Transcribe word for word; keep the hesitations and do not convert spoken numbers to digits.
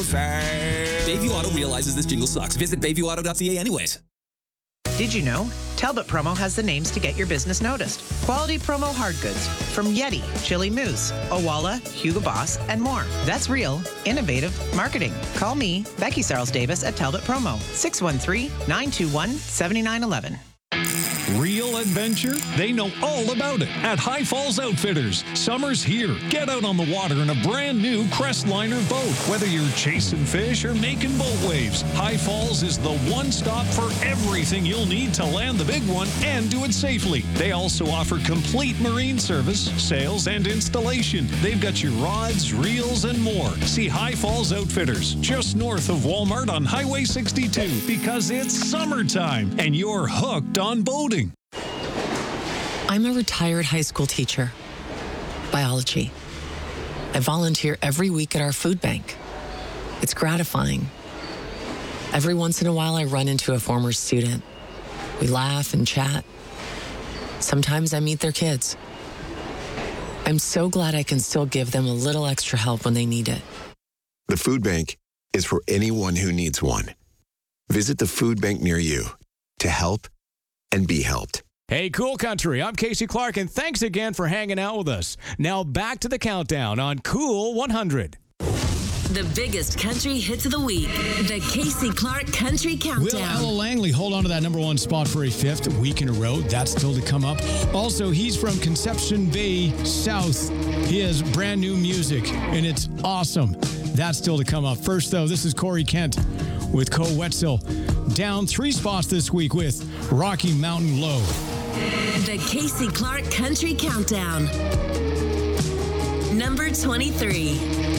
Bayview Auto realizes this jingle sucks. Visit bayview auto dot c a anyways. Did you know? Talbot Promo has the names to get your business noticed. Quality promo hard goods from Yeti, Chili Moose, Owala, Hugo Boss, and more. That's real, innovative marketing. Call me, Becky Sarles Davis at Talbot Promo, six one three, nine two one, seven nine one one. Real adventure? They know all about it at High Falls Outfitters. Summer's here. Get out on the water in a brand new Crestliner boat. Whether you're chasing fish or making boat waves, High Falls is the one stop for everything you'll need to land the big one and do it safely. They also offer complete marine service, sales, and installation. They've got your rods, reels, and more. See High Falls Outfitters just north of Walmart on Highway sixty-two because it's summertime and you're hooked on boating. I'm a retired high school teacher. Biology. I volunteer every week at our food bank. It's gratifying. Every once in a while, I run into a former student. We laugh and chat. Sometimes I meet their kids. I'm so glad I can still give them a little extra help when they need it. The food bank is for anyone who needs one. Visit the food bank near you to help and be helped. Hey, Cool Country, I'm Casey Clark, and thanks again for hanging out with us. Now back to the countdown on Cool one hundred. The biggest country hits of the week. The Casey Clark Country Countdown. Will Ella Langley hold on to that number one spot for a fifth week in a row? That's still to come up. Also, he's from Conception Bay South. He has brand new music, and it's awesome. That's still to come up. First, though, this is Corey Kent with Co Wetzel. Down three spots this week with Rocky Mountain Low. The Casey Clark Country Countdown. Number twenty-three.